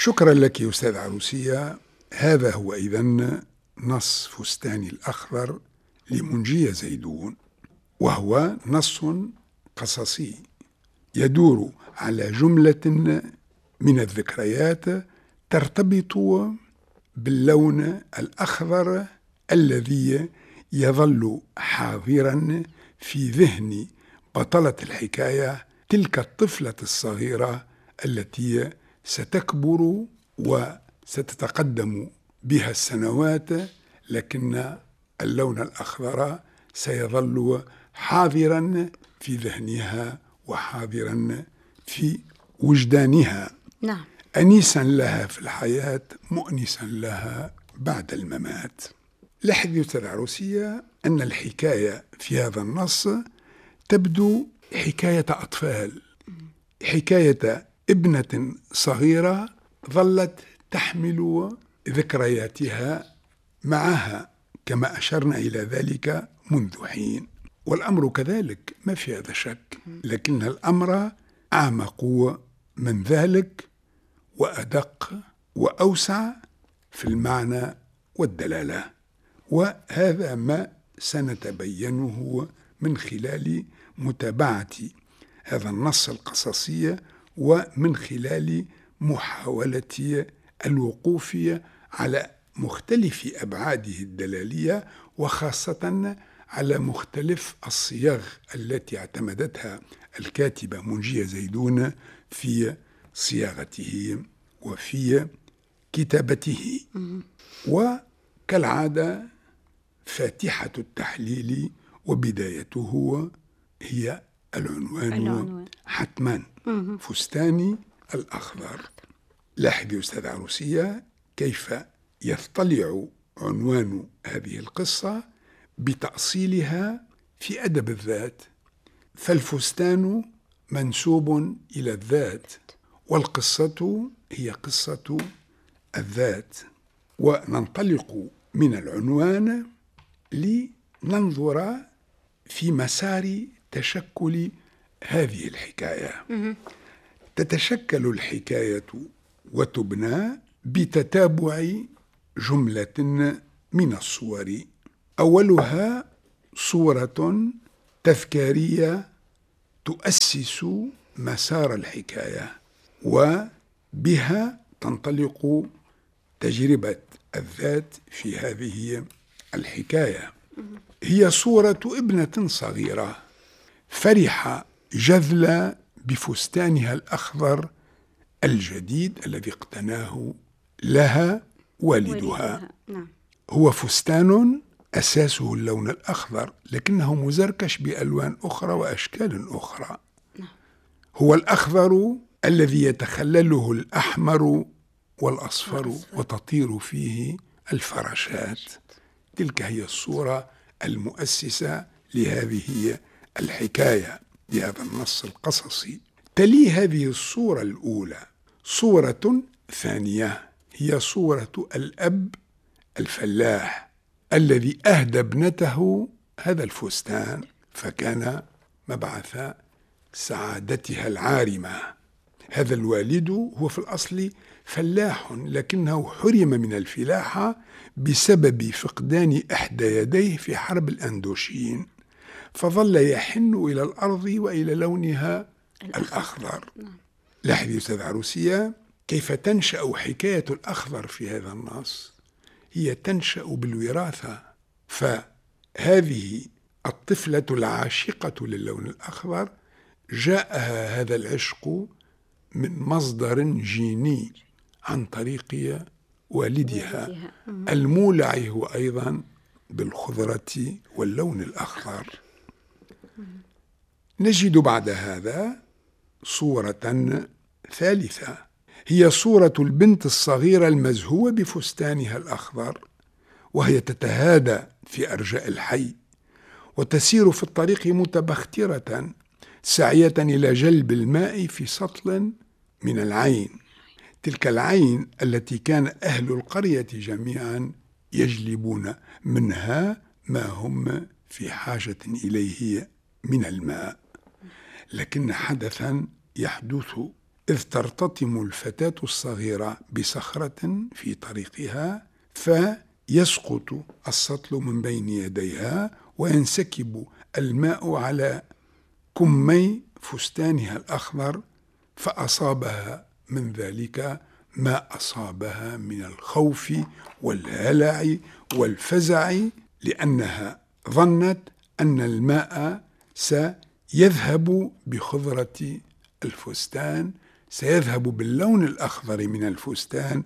شكرا لك يا أستاذ عروسية. هذا هو إذن نص فستاني الأخضر لمنجية زيدون، وهو نص قصصي يدور على جملة من الذكريات ترتبط باللون الأخضر الذي يظل حاضرا في ذهن بطلة الحكاية، تلك الطفلة الصغيرة التي ستكبر وستتقدم بها السنوات، لكن اللون الأخضر سيظل حاضرا في ذهنها وحاضرا في وجدانها. نعم. أنيسا لها في الحياة، مؤنسا لها بعد الممات. لاحظ يا أستاذ عروسية أن الحكاية في هذا النص تبدو حكاية أطفال، حكاية ابنة صغيرة ظلت تحمل ذكرياتها معها كما أشرنا إلى ذلك منذ حين، والأمر كذلك ما في هذا شك، لكن الأمر أعمق من ذلك وأدق وأوسع في المعنى والدلالة، وهذا ما سنتبينه من خلال متابعة هذا النص القصصي ومن خلال محاولة الوقوف على مختلف أبعاده الدلالية، وخاصة على مختلف الصيغ التي اعتمدتها الكاتبة منجية زيدون في صياغته وفي كتابته. وكالعادة فاتحة التحليل وبدايته هي العنوان حتما، فستاني الأخضر. لاحظ يا أستاذ عروسية كيف يطلع عنوان هذه القصة بتأصيلها في أدب الذات، فالفستان منسوب إلى الذات، والقصة هي قصة الذات. وننطلق من العنوان لننظر في مسار تشكل هذه الحكاية. تتشكل الحكاية وتبنى بتتابع جملة من الصور، أولها صورة تذكارية تؤسس مسار الحكاية، وبها تنطلق تجربة الذات في هذه الحكاية. هي صورة ابنة صغيرة فرح جذل بفستانها الأخضر الجديد الذي اقتناه لها والدها. نعم. هو فستان أساسه اللون الأخضر، لكنه مزركش بألوان أخرى وأشكال أخرى. هو الأخضر الذي يتخلله الأحمر والأصفر وتطير فيه الفراشات. تلك هي الصورة المؤسسة لهذه الحكاية بهذا النص القصصي. تلي هذه الصورة الأولى صورة ثانية، هي صورة الأب الفلاح الذي أهدى ابنته هذا الفستان، فكان مبعث سعادتها العارمة. هذا الوالد هو في الأصل فلاح، لكنه حرم من الفلاحة بسبب فقدان إحدى يديه في حرب الأندوشين، فظل يحن إلى الأرض وإلى لونها الأخضر. لاحظ يا أستاذ عروسية كيف تنشأ حكاية الأخضر في هذا النص. هي تنشأ بالوراثة، فهذه الطفلة العاشقة للون الأخضر جاءها هذا العشق من مصدر جيني عن طريق والدها المولع هو أيضا بالخضرة واللون الأخضر. نجد بعد هذا صورة ثالثة، هي صورة البنت الصغيرة المزهوة بفستانها الأخضر، وهي تتهادى في أرجاء الحي وتسير في الطريق متبخترة سعية إلى جلب الماء في سطل من العين، تلك العين التي كان أهل القرية جميعا يجلبون منها ما هم في حاجة إليه من الماء. لكن حدثا يحدث إذ ترتطم الفتاة الصغيرة بصخرة في طريقها فيسقط السطل من بين يديها وينسكب الماء على كمي فستانها الأخضر، فأصابها من ذلك ما أصابها من الخوف والهلع والفزع، لأنها ظنت أن الماء سيذهب بخضرة الفستان، سيذهب باللون الأخضر من الفستان،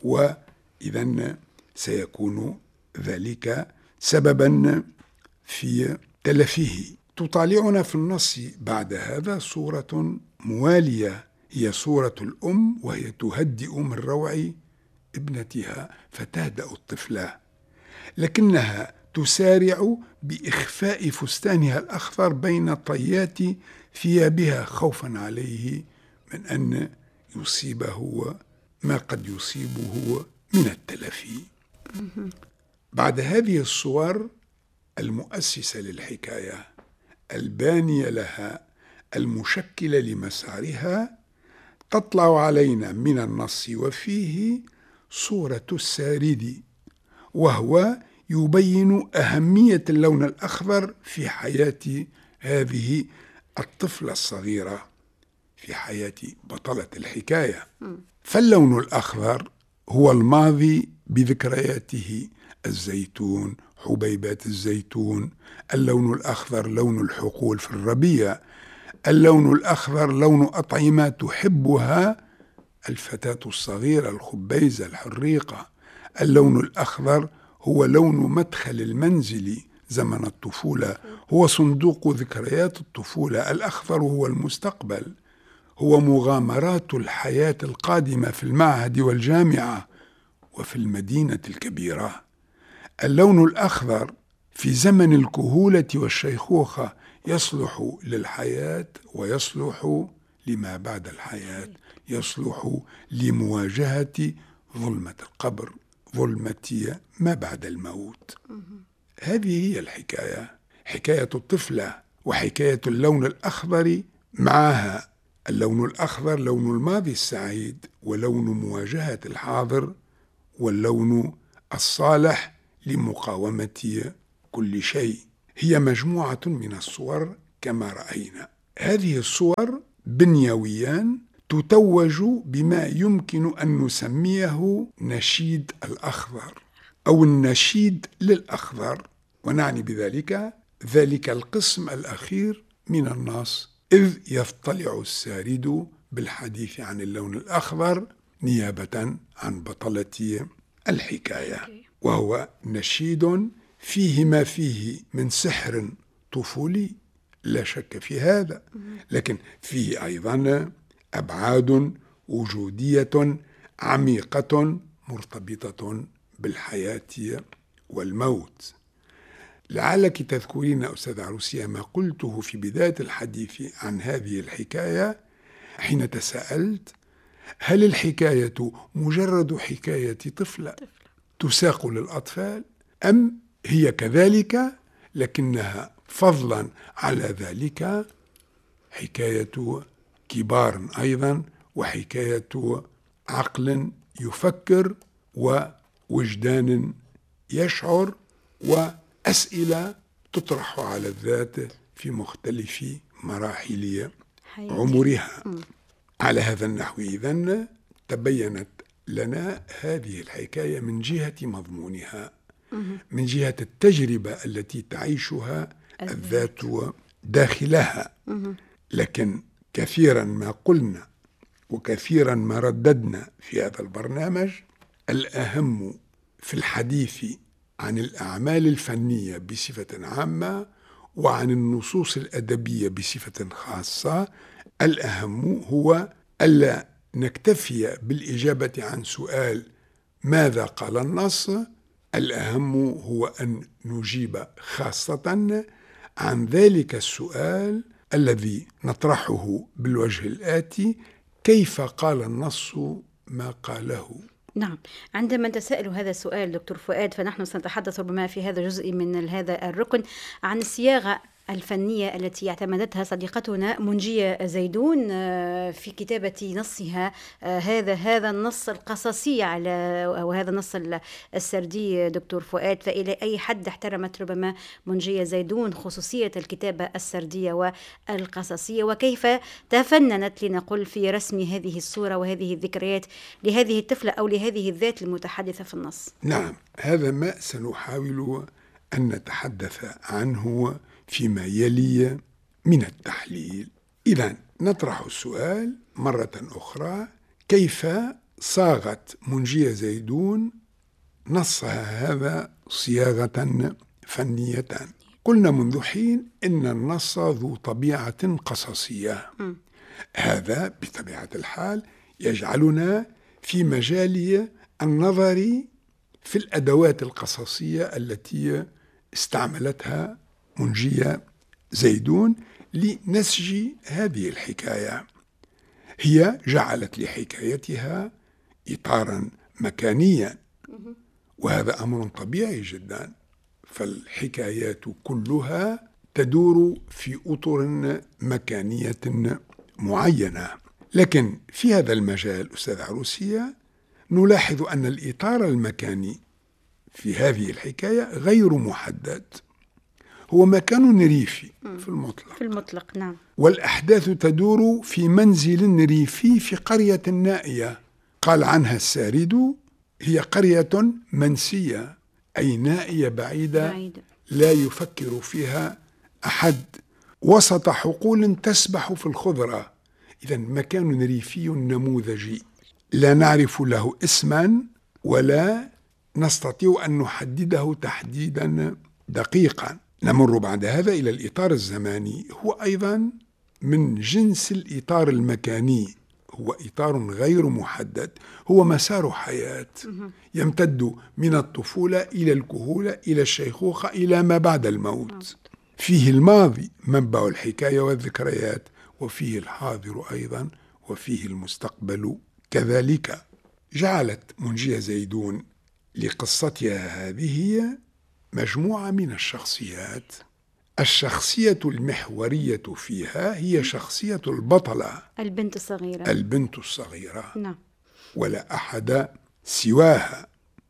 وإذن سيكون ذلك سببا في تلفه. تطالعنا في النص بعد هذا صورة موالية، هي صورة الأم وهي تهدئ من روع ابنتها، فتهدأ الطفلة، لكنها تسارع بإخفاء فستانها الأخضر بين طيات ثيابها خوفا عليه من أن يصيبه ما قد يصيبه من التلف. بعد هذه الصور المؤسسة للحكاية، البانية لها، المشكلة لمسارها، تطلع علينا من النص وفيه صورة السارد، وهو يبين أهمية اللون الأخضر في حياة هذه الطفلة الصغيرة، في حياة بطلة الحكاية. فاللون الأخضر هو الماضي بذكرياته، الزيتون، حبيبات الزيتون. اللون الأخضر لون الحقول في الربيع. اللون الأخضر لون أطعمة تحبها الفتاة الصغيرة، الخبيزة، الحريقة. اللون الأخضر هو لون مدخل المنزل زمن الطفولة، هو صندوق ذكريات الطفولة. الأخضر هو المستقبل، هو مغامرات الحياة القادمة في المعهد والجامعة وفي المدينة الكبيرة. اللون الأخضر في زمن الكهولة والشيخوخة يصلح للحياة ويصلح لما بعد الحياة، يصلح لمواجهة ظلمة القبر، ظلمة ما بعد الموت. هذه هي الحكاية، حكاية الطفلة وحكاية اللون الأخضر معها. اللون الأخضر لون الماضي السعيد، ولون مواجهة الحاضر، واللون الصالح لمقاومة كل شيء. هي مجموعة من الصور كما رأينا. هذه الصور بنيويا تتوج بما يمكن أن نسميه نشيد الأخضر أو النشيد للأخضر، ونعني بذلك ذلك القسم الأخير من النص، إذ يطلع السارد بالحديث عن اللون الأخضر نيابة عن بطلة الحكاية، وهو نشيد فيه ما فيه من سحر طفولي لا شك في هذا، لكن فيه أيضا أبعاد وجودية عميقة مرتبطة بالحياة والموت. لعلك تذكرين أستاذ عروسية ما قلته في بداية الحديث عن هذه الحكاية حين تساءلت: هل الحكاية مجرد حكاية طفلة تساق للأطفال، أم هي كذلك لكنها فضلا على ذلك حكاية كبار أيضا، وحكاية عقل يفكر ووجدان يشعر وأسئلة تطرح على الذات في مختلف مراحل عمرها. على هذا النحو إذن تبينت لنا هذه الحكاية من جهة مضمونها، من جهة التجربة التي تعيشها الذات داخلها. لكن كثيرا ما قلنا وكثيرا ما رددنا في هذا البرنامج، الأهم في الحديث عن الأعمال الفنية بصفة عامة وعن النصوص الأدبية بصفة خاصة، الأهم هو ألا نكتفي بالإجابة عن سؤال ماذا قال النص، الأهم هو أن نجيب خاصة عن ذلك السؤال الذي نطرحه بالوجه الآتي: كيف قال النص ما قاله؟ نعم، عندما نتساءل هذا السؤال دكتور فؤاد، فنحن سنتحدث ربما في هذا الجزء من هذا الركن عن الصياغة الفنية التي اعتمدتها صديقتنا منجية زيدون في كتابة نصها، هذا النص القصصي على أو هذا النص السردي دكتور فؤاد. فإلى أي حد احترمت ربما منجية زيدون خصوصية الكتابة السردية والقصصية، وكيف تفننت لنقل في رسم هذه الصورة وهذه الذكريات لهذه الطفلة أو لهذه الذات المتحدثة في النص؟ نعم، هذا ما سنحاول أن نتحدث عنه فيما يلي من التحليل. إذن نطرح السؤال مرة أخرى: كيف صاغت منجية زيدون نصها هذا صياغة فنية؟ قلنا منذ حين إن النص ذو طبيعة قصصية. هذا بطبيعة الحال يجعلنا في مجال النظر في الأدوات القصصية التي استعملتها منجية زيدون لنسج هذه الحكاية. هي جعلت لحكايتها إطارا مكانيا، وهذا أمر طبيعي جدا، فالحكايات كلها تدور في أطر مكانية معينة. لكن في هذا المجال أستاذ عروسية نلاحظ أن الإطار المكاني في هذه الحكاية غير محدد، هو مكان ريفي في المطلق. نعم. والأحداث تدور في منزل ريفي في قرية نائية قال عنها السارد: هي قرية منسية، أي نائية بعيدة لا يفكر فيها أحد، وسط حقول تسبح في الخضرة. إذن مكان ريفي نموذجي لا نعرف له اسما ولا نستطيع أن نحدده تحديدا دقيقا. نمر بعد هذا إلى الإطار الزماني، هو أيضا من جنس الإطار المكاني، هو إطار غير محدد، هو مسار حياة يمتد من الطفولة إلى الكهولة إلى الشيخوخة إلى ما بعد الموت. فيه الماضي منبع الحكاية والذكريات، وفيه الحاضر أيضا، وفيه المستقبل كذلك. جعلت منجية زيدون لقصتها هذه مجموعة من الشخصيات. الشخصية المحورية فيها هي شخصية البطلة، البنت الصغيرة. نعم. ولا أحد سواها.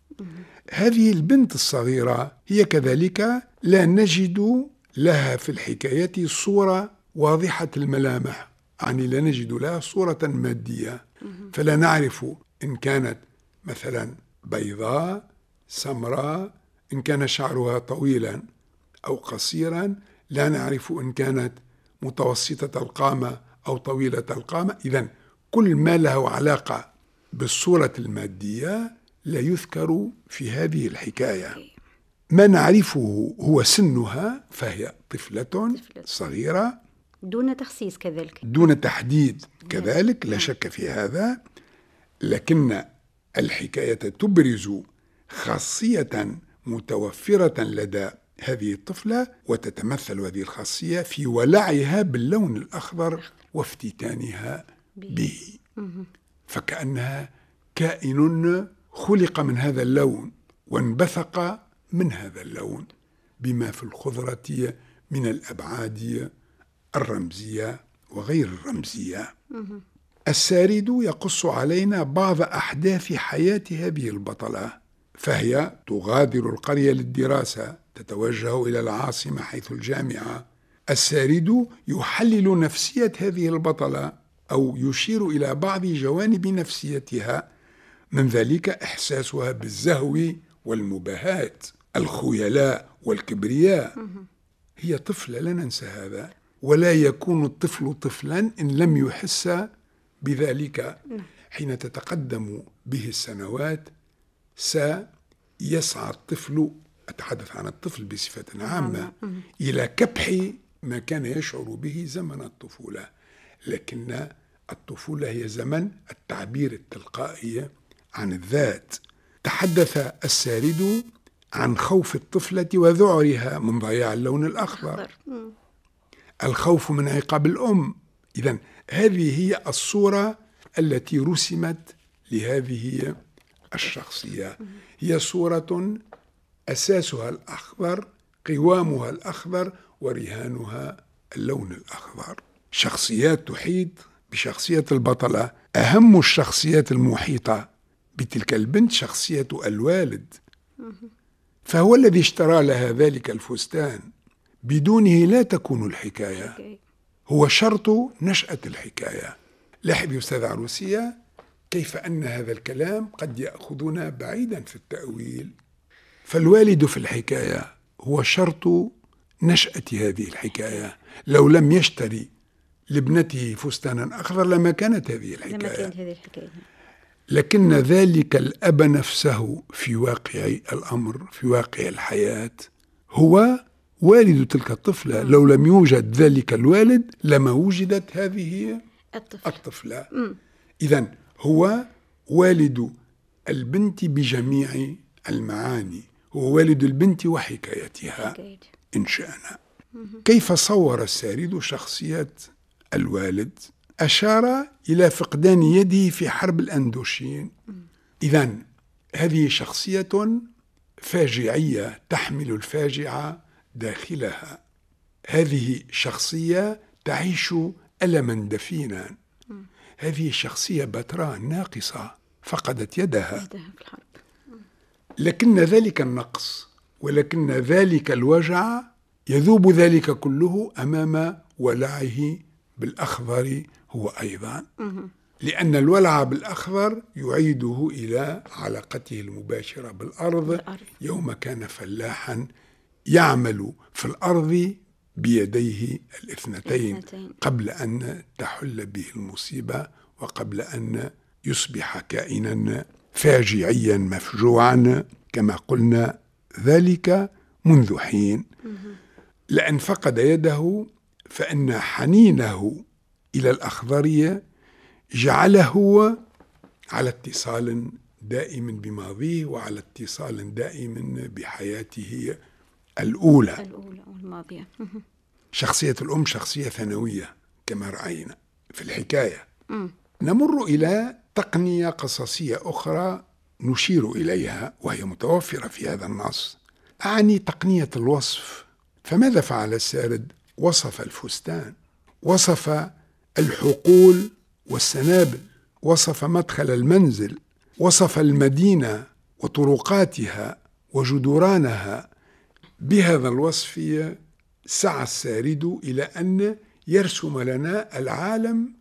هذه البنت الصغيرة هي كذلك لا نجد لها في الحكاية صورة واضحة الملامح، يعني لا نجد لها صورة مادية، فلا نعرف إن كانت مثلا بيضاء سمراء، إن كان شعرها طويلا أو قصيرا، لا نعرف إن كانت متوسطة القامة أو طويلة القامة. إذن كل ما له علاقة بالصورة المادية لا يذكر في هذه الحكاية. ما نعرفه هو سنها، فهي طفلة صغيرة دون تخصيص كذلك، دون تحديد كذلك، لا شك في هذا. لكن الحكاية تبرز خاصية متوفرة لدى هذه الطفلة، وتتمثل هذه الخاصية في ولعها باللون الأخضر وافتتانها به، فكأنها كائن خلق من هذا اللون وانبثق من هذا اللون بما في الخضرة من الأبعاد الرمزية وغير الرمزية. السارد يقص علينا بعض أحداث حياة هذه البطلة، فهي تغادر القرية للدراسة، تتوجه إلى العاصمة حيث الجامعة. السارد يحلل نفسية هذه البطلة أو يشير إلى بعض جوانب نفسيتها، من ذلك إحساسها بالزهو والمباهاة، الخيلاء والكبرياء. هي طفلة، لا ننسى هذا، ولا يكون الطفل طفلا إن لم يحس بذلك. حين تتقدم به السنوات سيسعى الطفل، أتحدث عن الطفل بصفة عامة، إلى كبح ما كان يشعر به زمن الطفولة. لكن الطفولة هي زمن التعبير التلقائي عن الذات. تحدث السارد عن خوف الطفلة وذعرها من ضياع اللون الأخضر، الخوف من عقاب الأم. إذن هذه هي الصورة التي رسمت لهذه الشخصية، هي صورة أساسها الأخضر، قوامها الأخضر، ورهانها اللون الأخضر. شخصيات تحيط بشخصية البطلة. أهم الشخصيات المحيطة بتلك البنت شخصية الوالد، فهو الذي اشترى لها ذلك الفستان، بدونه لا تكون الحكاية، هو شرط نشأة الحكاية. لاحظ أستاذ عروسية كيف أن هذا الكلام قد يأخذنا بعيدا في التأويل. فالوالد في الحكاية هو شرط نشأة هذه الحكاية. لو لم يشتري لابنته فستانا أخضر لما كانت هذه الحكاية. لكن ذلك الأب نفسه في واقع الأمر، في واقع الحياة، هو والد تلك الطفلة. لو لم يوجد ذلك الوالد لما وجدت هذه الطفلة. إذن هو والد البنت بجميع المعاني، هو والد البنت وحكايتها إن شأنا. كيف صور السارد شخصية الوالد؟ أشار إلى فقدان يده في حرب الأندوشين. إذن هذه شخصية فاجعية تحمل الفاجعة داخلها. هذه شخصية تعيش ألما دفينا. هذه شخصية بتراء ناقصة فقدت يدها. لكن ذلك النقص ولكن ذلك الوجع يذوب ذلك كله أمام ولعه بالأخضر هو أيضا، لأن الولع بالأخضر يعيده إلى علاقته المباشرة بالأرض يوم كان فلاحا يعمل في الأرض بيديه الاثنتين قبل أن تحل به المصيبة وقبل أن يصبح كائنا فاجعيا مفجوعا كما قلنا ذلك منذ حين. لأن فقد يده فإن حنينه إلى الأخضرية جعله على اتصال دائم بماضيه وعلى اتصال دائم بحياته الأولى والماضية. شخصية الأم شخصية ثانوية كما رأينا في الحكاية. نمر إلى تقنية قصصية أخرى نشير إليها وهي متوفرة في هذا النص، أعني تقنية الوصف. فماذا فعل السارد؟ وصف الفستان، وصف الحقول والسنابل، وصف مدخل المنزل، وصف المدينة وطرقاتها وجدرانها. بهذا الوصف سعى السارد إلى أن يرسم لنا العالم